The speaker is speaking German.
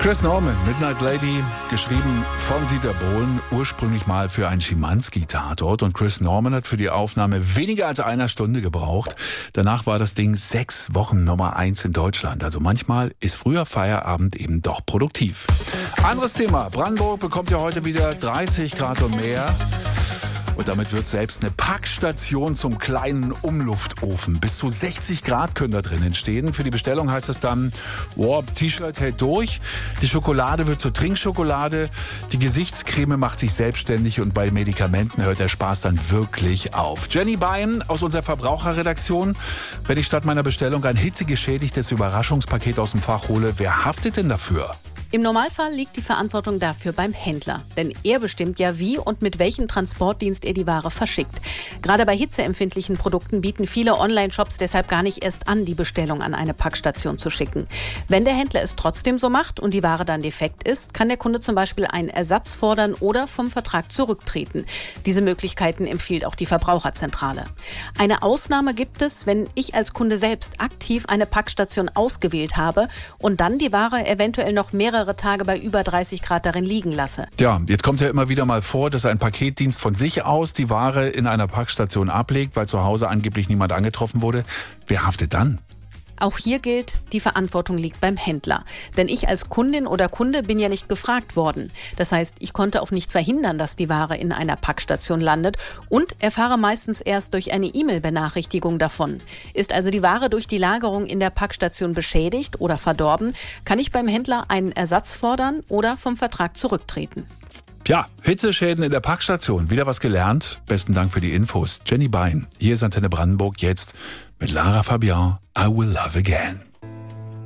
Chris Norman, Midnight Lady, geschrieben von Dieter Bohlen, ursprünglich mal für einen Schimanski-Tatort. Und Chris Norman hat für die Aufnahme weniger als einer Stunde gebraucht. Danach war das Ding 6 Wochen Nummer 1 in Deutschland. Also manchmal ist früher Feierabend eben doch produktiv. Anderes Thema. Brandenburg bekommt ja heute wieder 30 Grad und mehr. Und damit wird selbst eine Packstation zum kleinen Umluftofen. Bis zu 60 Grad können da drin entstehen. Für die Bestellung heißt es dann, T-Shirt hält durch, die Schokolade wird zur Trinkschokolade, die Gesichtscreme macht sich selbstständig und bei Medikamenten hört der Spaß dann wirklich auf. Jenny Bein aus unserer Verbraucherredaktion. Wenn ich statt meiner Bestellung ein hitzegeschädigtes Überraschungspaket aus dem Fach hole, wer haftet denn dafür? Im Normalfall liegt die Verantwortung dafür beim Händler. Denn er bestimmt ja, wie und mit welchem Transportdienst er die Ware verschickt. Gerade bei hitzeempfindlichen Produkten bieten viele Online-Shops deshalb gar nicht erst an, die Bestellung an eine Packstation zu schicken. Wenn der Händler es trotzdem so macht und die Ware dann defekt ist, kann der Kunde zum Beispiel einen Ersatz fordern oder vom Vertrag zurücktreten. Diese Möglichkeiten empfiehlt auch die Verbraucherzentrale. Eine Ausnahme gibt es, wenn ich als Kunde selbst aktiv eine Packstation ausgewählt habe und dann die Ware eventuell noch mehrere Tage bei über 30 Grad darin liegen lasse. Ja, jetzt kommt ja immer wieder mal vor, dass ein Paketdienst von sich aus die Ware in einer Packstation ablegt, weil zu Hause angeblich niemand angetroffen wurde. Wer haftet dann? Auch hier gilt, die Verantwortung liegt beim Händler. Denn ich als Kundin oder Kunde bin ja nicht gefragt worden. Das heißt, ich konnte auch nicht verhindern, dass die Ware in einer Packstation landet und erfahre meistens erst durch eine E-Mail-Benachrichtigung davon. Ist also die Ware durch die Lagerung in der Packstation beschädigt oder verdorben, kann ich beim Händler einen Ersatz fordern oder vom Vertrag zurücktreten. Ja, Hitzeschäden in der Packstation. Wieder was gelernt. Besten Dank für die Infos. Jenny Bein. Hier ist Antenne Brandenburg jetzt mit Lara Fabian. I Will Love Again.